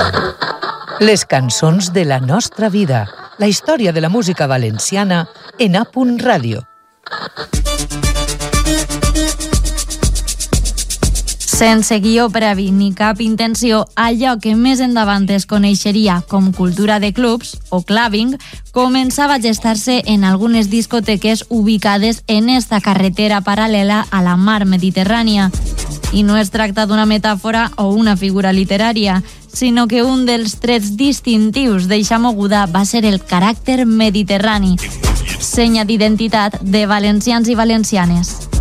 Les cançons de la nostra vida. La història de la música valenciana en A.Radio. Sense guió previ ni cap intenció, allò que més endavant es coneixeria com cultura de clubs o clubbing començava a gestar-se en algunes discoteques ubicades en esta carretera paral·lela a la mar Mediterrània. I no es tracta d'una metàfora o una figura literària, sinó que un dels trets distintius d'eixa moguda va ser el caràcter mediterrani, senya d'identitat de valencians i valencianes.